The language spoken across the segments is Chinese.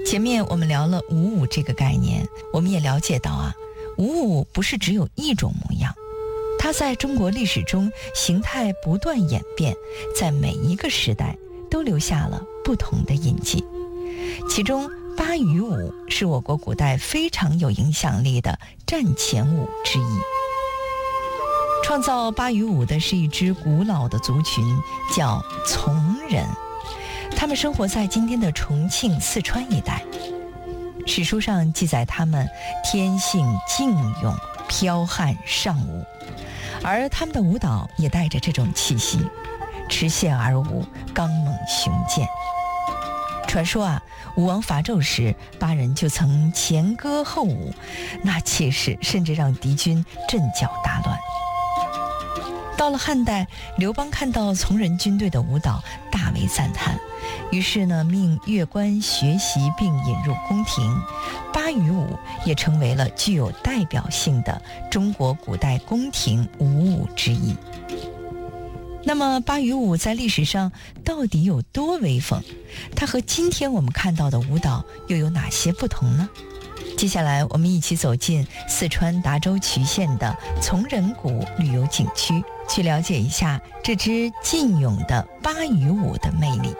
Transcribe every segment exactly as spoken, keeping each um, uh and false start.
前面我们聊了舞舞这个概念，我们也了解到啊，舞舞不是只有一种模样，它在中国历史中形态不断演变，在每一个时代都留下了不同的印记。其中巴渝舞是我国古代非常有影响力的战前舞之一。创造巴渝舞的是一支古老的族群，叫从人，他们生活在今天的重庆、四川一带。史书上记载他们天性劲勇、剽悍尚武，而他们的舞蹈也带着这种气息，持械而舞，刚猛雄健。传说啊，武王伐纣时，巴人就曾前歌后舞，那气势甚至让敌军阵脚大乱。到了汉代，刘邦看到从人军队的舞蹈，大为赞叹，于是呢，命乐官学习并引入宫廷，巴渝舞也成为了具有代表性的中国古代宫廷舞舞之一。那么巴渝舞在历史上到底有多威风？它和今天我们看到的舞蹈又有哪些不同呢？接下来我们一起走进四川达州渠县的从人谷旅游景区，去了解一下这支劲勇的巴渝舞的魅力。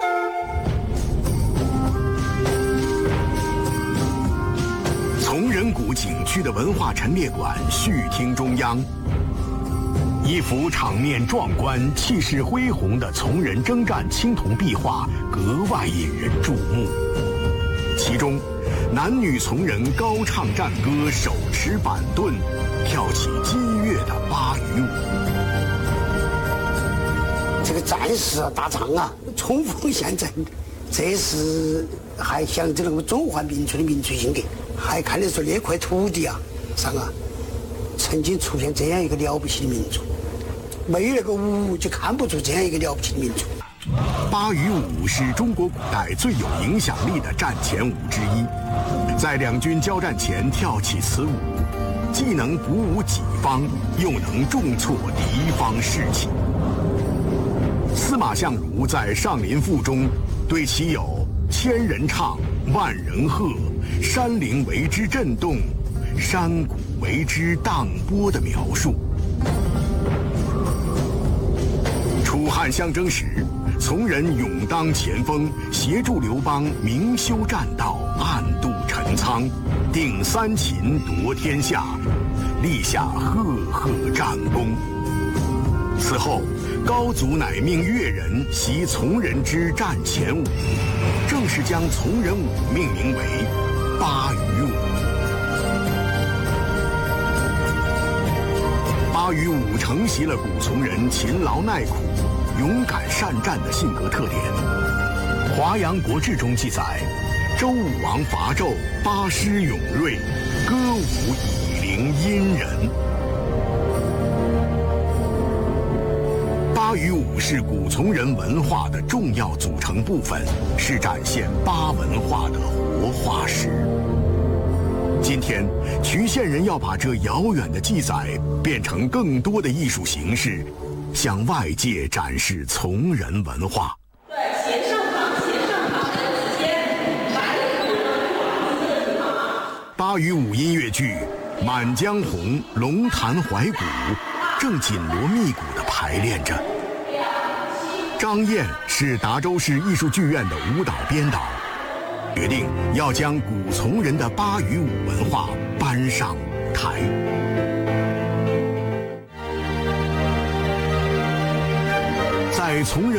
从人谷景区的文化陈列馆续厅中央，一幅场面壮观、气势恢宏的从人征战青铜壁画格外引人注目。其中，男女从人高唱战歌，手持板盾，跳起激越的巴渝舞。 这个战士啊，打仗啊，冲锋陷阵，这是还象征了我们中华民族的民族性格，还看得出那块土地啊上啊，曾经出现这样一个了不起的民族。没有那个舞，就看不出这样一个了不起的民族。 巴渝舞是中国古代最有影响力的战前舞之一，在两军交战前跳起此舞，既能鼓舞己方，又能重挫敌方士气。司马相如在《上林赋》中对其有“千人唱，万人和，山陵为之震动，山谷为之荡波”的描述。楚汉相争时，从人勇当前锋，协助刘邦明修栈道，暗度陈仓，定三秦，夺天下，立下赫赫战功。此后，高祖乃命越人习从人之战前舞，正式将从人舞命名为巴渝舞。巴渝舞承袭了古从人勤劳耐苦、勇敢善战的性格特点。《华阳国志》中记载，周武王伐纣，巴师勇锐，歌舞以灵殷人。巴渝舞是古从人文化的重要组成部分，是展现巴文化的活化石。今天，渠县人要把这遥远的记载变成更多的艺术形式，向外界展示从人文化。 对，斜上方，斜上方的时间，白虎巴渝舞音乐剧《满江红·龙潭怀古》正紧锣密鼓地排练着。张燕是达州市艺术剧院的舞蹈编导，决定要将古从人的巴渝舞文化搬上舞台。在从人